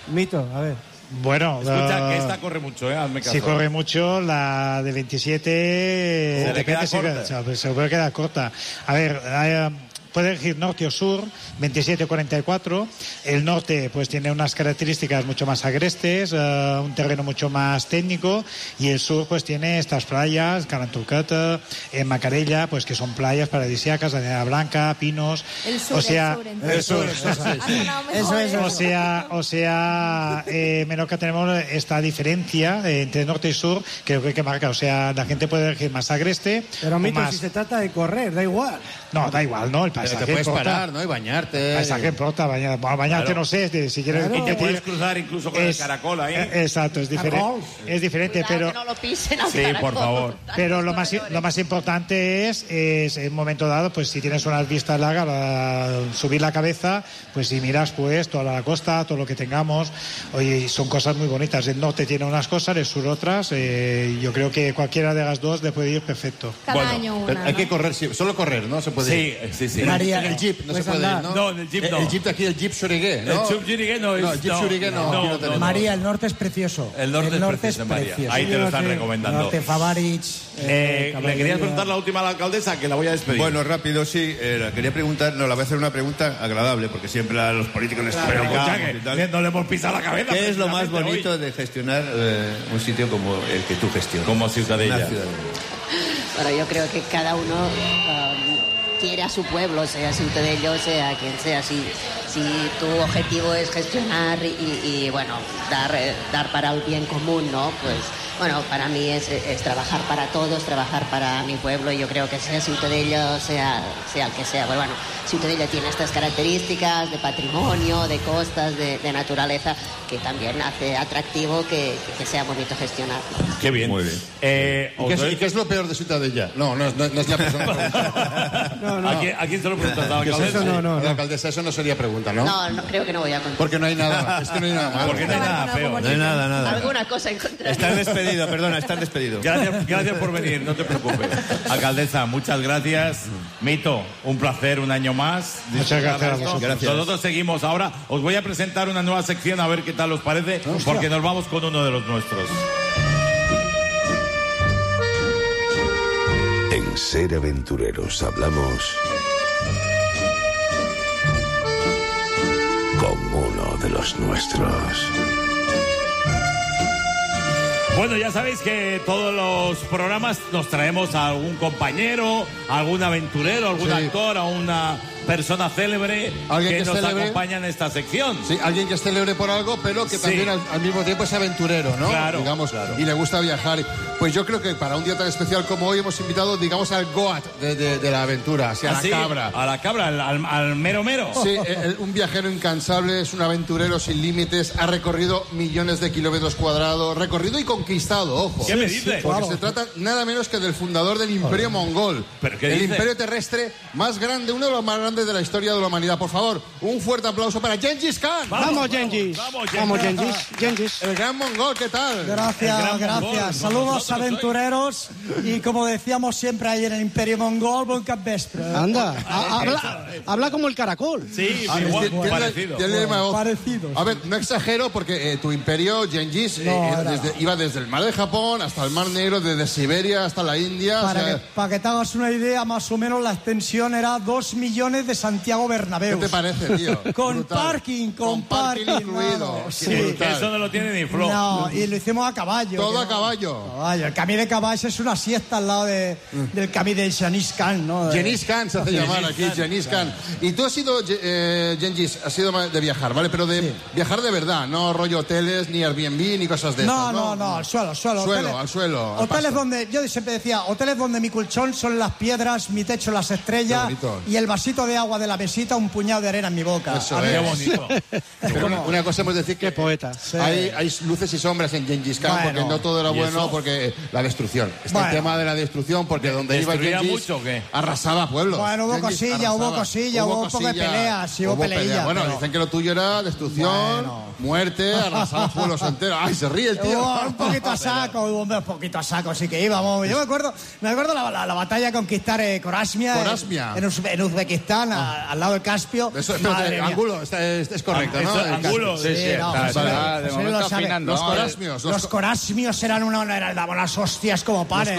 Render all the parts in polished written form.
Mito, a ver. Bueno, escucha, que esta corre mucho, hazme caso. Si corre mucho, la de 27 se le queda corta. Se puede quedar corta. A ver, puede elegir norte o sur, 27-44. El norte pues tiene unas características mucho más agrestes, un terreno mucho más técnico, y el sur pues tiene estas playas, Caranturcata, Macarella, pues que son playas paradisíacas, Arena Blanca, Pinos. El sur, o sea, Menorca tenemos esta diferencia entre norte y sur, que hay que marcar. O sea, la gente puede elegir más agreste. Pero Mito, más... si se trata de correr, da igual. No, da igual, ¿no? El Pero paisaje te puedes importa. parar, ¿no? Y bañarte. El paisaje importa, bañarte claro. No sé, si quieres competir. Y te puedes cruzar incluso con el caracol ahí. Exacto, es diferente. Es diferente, Cuidado, pero... que no lo pisen al sí, caracol, por favor. Pero lo más importante es en un momento dado, pues si tienes unas vistas largas, subir la cabeza, pues si miras pues toda la costa, todo lo que tengamos, oye, son cosas muy bonitas. El norte tiene unas cosas, el sur otras. Yo creo que cualquiera de las dos le puede ir perfecto. Cada año una, hay que correr, solo correr, ¿no? Se puede ir. Sí. María, en el jeep no se puede ir, ¿no? No, en el jeep no. El jeep de aquí, el jeep Xurigué, ¿no? El jeep Xurigué no es... No, el jeep Xurigué no. María, el norte es precioso. El norte es precioso, María. Ahí te lo están recomendando. Norte, Favarich. Le querías preguntar la última a la alcaldesa, que la voy a despedir. Bueno, rápido, sí. Quería preguntar, le voy a hacer una pregunta agradable, porque siempre a los políticos les Pero no le hemos pisado la cabeza. ¿Qué es lo más bonito de gestionar un sitio como el que tú gestionas? Como Ciutadella. Bueno, yo creo que cada uno quiere a su pueblo, sea Ciutadella, sea quien sea. Si tu objetivo es gestionar y bueno, dar para el bien común, ¿no? Pues bueno, para mí es trabajar para todos, trabajar para mi pueblo, y yo creo que sea Ciutadella o sea el que sea. Bueno, Ciutadella tiene estas características de patrimonio, de costas, de naturaleza, que también hace atractivo que sea bonito gestionar. Qué bien. Muy bien. ¿Y qué es lo peor de Ciutadella? No es la persona. No. ¿A quién se lo preguntas? ¿A la alcaldesa? No. La alcaldesa, eso no sería pregunta, ¿no? No, creo que no voy a contar. Porque no hay nada, es que no hay nada malo. Porque no hay nada feo. No hay nada. Alguna cosa encontraré. Estás despedido. Gracias por venir, no te preocupes. Alcaldesa, muchas gracias. Mito, un placer, un año más. Muchas gracias a vosotros. Gracias. Nosotros seguimos ahora. Os voy a presentar una nueva sección, a ver qué tal os parece, porque nos vamos con uno de los nuestros. En Ser Aventureros hablamos con uno de los nuestros. Bueno, ya sabéis que todos los programas nos traemos a algún compañero, a algún aventurero, algún actor, a una persona célebre que nos acompaña en esta sección. Sí, alguien que es célebre por algo, pero que también al mismo tiempo es aventurero, ¿no? Claro, digamos, y le gusta viajar. Pues yo creo que para un día tan especial como hoy hemos invitado, digamos, al Goat de la aventura, hacia la cabra. A la cabra, al mero mero. Sí, un viajero incansable, es un aventurero sin límites, ha recorrido millones de kilómetros cuadrados, recorrido y conquistado, ojo. ¿Qué me dices? Porque se trata nada menos que del fundador del Imperio Mongol. ¿Pero qué el dice? imperio terrestre más grande, uno de los más grandes de la historia de la humanidad. Por favor, un fuerte aplauso para Gengis Khan. Vamos, Gengis. Gengis. El gran mongol, ¿qué tal? Gracias. Saludos, aventureros. Y como decíamos siempre ahí en el Imperio Mongol, buen capvespre. Anda, habla como el caracol. Sí, igual, parecido. Parecidos. A ver, no exagero porque tu imperio, Gengis, iba desde el mar de Japón hasta el mar Negro, desde Siberia hasta la India. Para que te hagas una idea, más o menos la extensión era 2 millones de Santiago Bernabéu. ¿Qué te parece, tío? Con parking incluido. Sí. Eso no lo tiene ni Flo. No, y lo hicimos a caballo. Todo a caballo. El camí de caballo es una siesta al lado del camí de Gengis Khan, ¿no? Gengis Khan se hace llamar aquí, Gengis Khan. Y tú has sido, Gengis, has sido de viajar, ¿vale? Pero de viajar de verdad, no rollo hoteles, ni Airbnb, ni cosas de esas, ¿no? No, al suelo. Al suelo. Hoteles donde, yo siempre decía, hoteles donde mi colchón son las piedras, mi techo las estrellas y el vasito de agua de la mesita, un puñado de arena en mi boca. Eso Qué bonito. Una cosa hemos de decir que poeta. Sí. Hay luces y sombras en Gengis Khan, porque no todo era bueno, porque la destrucción. Está el tema de la destrucción, porque donde iba Gengis mucho, ¿o qué? arrasaba pueblos. Bueno, hubo cosilla, hubo un poco de peleas, hubo peleas. Bueno, dicen que lo tuyo era destrucción, muerte, arrasaba pueblos enteros. Ay, se ríe el tío. Hubo un poquito a saco, sí que íbamos. Yo me acuerdo la batalla de conquistar Corasmia. Corasmia. En Uzbekistán. Azerbaiyán, al lado del Caspio. Eso, ángulo, es correcto, ¿no? Ángulo. Sí, está de momento afinando. Los corasmios daban las hostias como panes.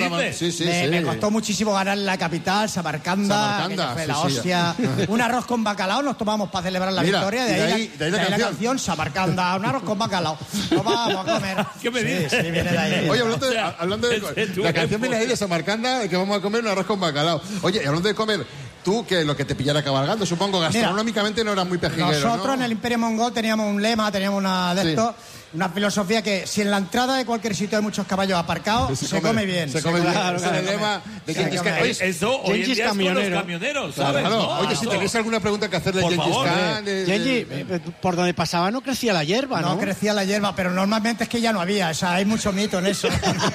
Me costó muchísimo ganar en la capital, Samarcanda, fue la hostia. Un arroz con bacalao nos tomamos para celebrar la victoria. De ahí la canción, Samarcanda, un arroz con bacalao. Lo vamos a comer. ¿Qué me dices? Sí, viene de ahí. Oye, hablando de la canción viene ahí de Samarcanda, que vamos a comer un arroz con bacalao. Oye, hablando de comer, tú, que lo que te pillara cabalgando, supongo, gastronómicamente no era muy pejiguero, nosotros, ¿no? en el Imperio Mongol teníamos un lema, teníamos una filosofía que si en la entrada de cualquier sitio hay muchos caballos aparcados, se come bien. Se come bien. Ese es el lema de Gengis Khan. Eso hoy en día es con los camioneros, ¿sabes? Claro. Oye, si tenéis alguna pregunta que hacerle a Gengis Khan... Genghis, por donde pasaba no crecía la hierba, ¿no? No crecía la hierba, pero normalmente es que ya no había. O sea, hay mucho mito en eso.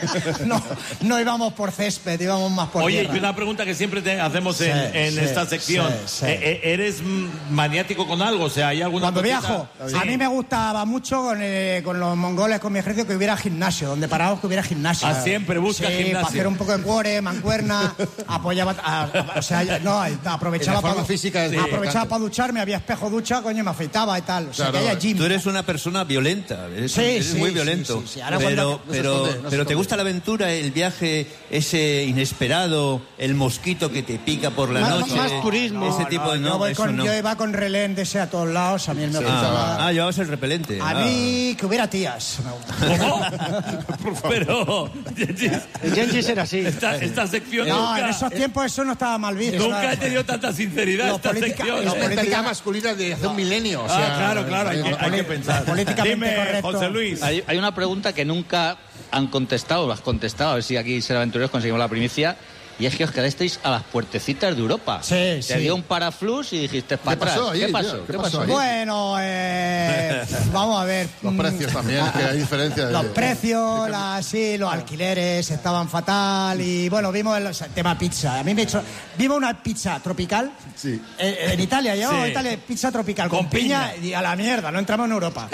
No íbamos por césped, íbamos más por tierra. Oye, y una pregunta que siempre hacemos en esta sección. ¿Eres maniático con algo? O sea, ¿hay alguna Cuando cosita? viajo, a mí me gustaba mucho con los mongoles, con mi ejército, que hubiera gimnasio. Donde parábamos, que hubiera gimnasio. Siempre busca gimnasio. Para hacer un poco de cuore, mancuerna, apoyaba... aprovechaba para ducharme, había espejo ducha, coño, me afeitaba y tal. O sea, que haya gym. Tú eres una persona violenta, eres muy violento. Sí. Pero ¿te gusta la aventura, el viaje ese inesperado, el mosquito que te pica por la noche? Más turismo. Ese tipo de... Yo iba con relén de ese a todos lados, a mí me gustaba... llevabas el repelente. A mí, que hubiera tías. ¿Cómo? Pero... Gengis era así. Esta sección No, en esos tiempos eso no estaba mal visto. Nunca he tenido tanta sinceridad esta sección. La política masculina de hace un milenio. O sea, claro, hay que pensar. Políticamente correcto. José Luis. Hay una pregunta que nunca han contestado, o has contestado, a ver si aquí Ser Aventureros conseguimos la primicia. Y es que os quedasteis a las puertecitas de Europa. Sí. Te dio un paraflux y dijiste para atrás. ¿Qué pasó? Bueno, vamos a ver. Los precios también, que hay diferencias. Los precios, los alquileres estaban fatal. Y bueno, vimos el tema pizza. Vimos una pizza tropical. Sí. En Italia, llevamos Italia pizza tropical con piña y a la mierda, no entramos en Europa.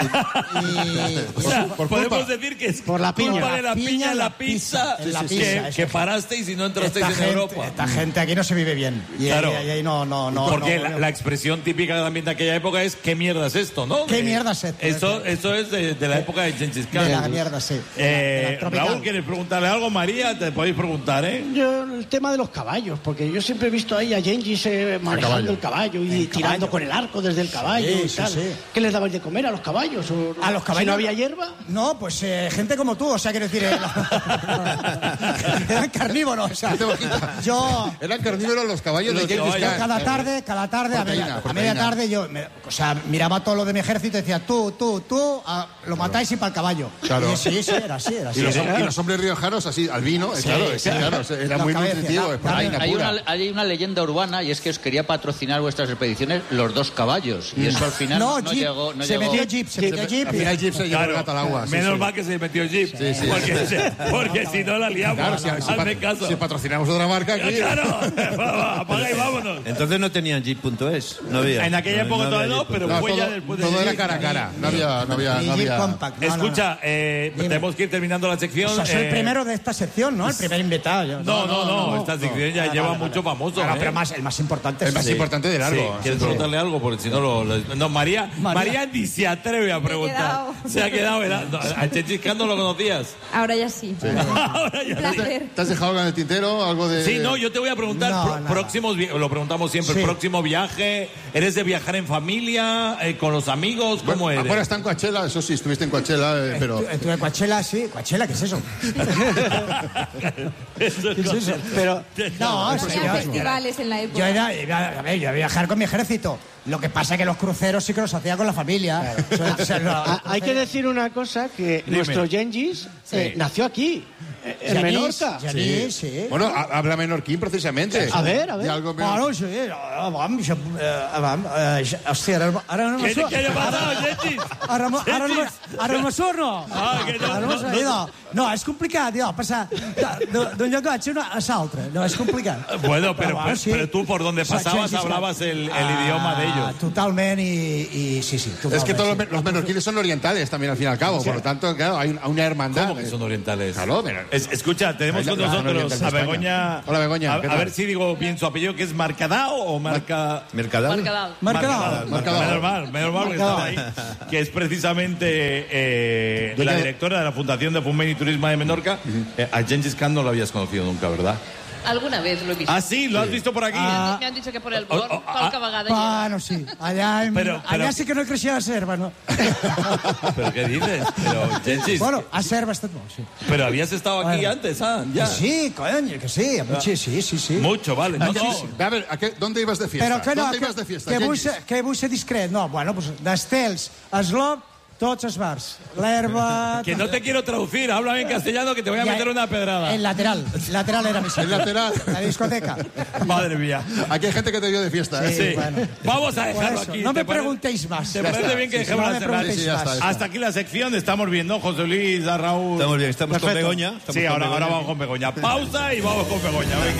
Podemos decir que es por la piña. culpa de la piña en la pizza, que parasteis y no entrasteis en Europa. Esta gente aquí no se vive bien. Y claro. ahí no. Porque la expresión típica también de aquella época es ¿qué mierda es esto, no? ¿Qué mierda es esto? Esto es de la época de Gengis Khan. De la mierda, sí. Raúl, ¿quieres preguntarle algo? María, te podéis preguntar, ¿eh? Yo, el tema de los caballos, porque yo siempre he visto ahí a Gengis manejando el caballo y tirando con el arco desde el caballo y tal. ¿Qué les dabais de comer a los caballos? ¿A los caballos? ¿Si no había hierba? No, pues gente como tú, o sea, quiero decir... eran carnívoros, o sea... Eran carnívoros los caballos de Gengis Khan. Cada tarde, a media tarde, yo miraba todo lo de mi ejército y decía, tú, lo matáis y para el caballo. Claro. Y sí, era así. Y los hombres riojanos así, al vino, claro, era muy nutritivo. Hay una leyenda urbana y es que os quería patrocinar vuestras expediciones los dos caballos. Y eso al final no llegó. Se metió Jeep. Al final Jeep se llevó el gato al agua. Menos mal que se metió Jeep. Porque si no la liamos. Hazme caso. Si patrocinamos otra marca aquí... Claro, apaga y vámonos. Entonces no tenían Jeep.es, no había. En aquella época todavía no, pero fue ya después de... Todo era cara a cara, no había... Jeep Compact. Escucha, tenemos que ir terminando la sección. O sea, soy el primero de esta sección, ¿no? El primer invitado. No, esta sección ya lleva mucho famoso. Pero el más importante. El más importante de largo. ¿Quieres preguntarle algo? Porque si no No, María ni se atreve a preguntar. Se ha quedado... ¿A Gengis Khan no lo conocías? Ahora ya sí. Placer. ¿Te has dejado con el tintero algo de...? Sí, no, yo te voy a preguntar próximos... Lo preguntamos siempre. El próximo viaje. ¿Eres de viajar en familia? ¿Con los amigos? ¿Cómo eres? Ahora está en Coachella. Eso sí, estuviste en Coachella, pero... Estuve en Coachella, sí. ¿Coachella? ¿Qué es eso? ¿Qué es eso? Pero... No, festivales en la época. Yo iba a viajar con mi ejército. Lo que pasa es que los cruceros sí que los hacía con la familia. Hay que decir una cosa, que nuestro Gengis nació aquí, en Menorca. Sí. Bueno, habla menorquín precisamente. A ver. Bueno, sí. Hòstia, ara no ¿Qué ha pasado, Gengis? Ara no me surno. Que no. No, és complicat, jo, passar d'un llenguatge a l'altre. No, és complicat. Bueno, pero tú por donde pasabas hablabas el idioma de ellos. Totalmente, y sí. Totalmente, es que todos los menorquines son orientales también, al fin y al cabo. Sí. Por lo tanto, claro, hay una hermandad. ¿Cómo que son orientales? Claro, escucha, tenemos con nosotros a Begoña. Hola, Begoña. A ver si digo bien su apellido, que es Mercadao o Mercadao. Mercadao. Menos mal que está ahí. Que es precisamente la directora de la Fundación de Foment y Turismo de Menorca. A Gengis Khan no lo habías conocido nunca, ¿verdad? Alguna vez lo he visto. Ah, sí, ¿lo has visto por aquí? Me han dicho que por el Born, qualque vegada bueno, sí. Allá sí que no creixia la serva, ¿no? ¿Pero qué dices? Pero, Gengis... Bueno, a serva está molt, sí. Pero habías estado aquí antes, ya. Sí, coño, que sí. Sí. Mucho, vale. No. A ver, ¿dónde ibas de fiesta? Però que no, ¿Dónde ibas de fiesta, que vull ser discret. No, bueno, pues d'estels, eslob, tots els bars. L'herba... Que no te quiero traducir, háblame en castellano que te voy a meter una pedrada. El lateral era mi sitio. El lateral. La discoteca. Madre mía. Aquí hay gente que te vio de fiesta, ¿eh? Sí, bueno. Vamos a dejarlo aquí. No me preguntéis más. ¿Te parece bien que dejemos la cerrada? Hasta aquí la sección, estamos viendo, José Luis, a Raúl. Estamos bien, estamos con Begoña. Sí, ahora vamos con Begoña. Pausa y vamos con Begoña, venga.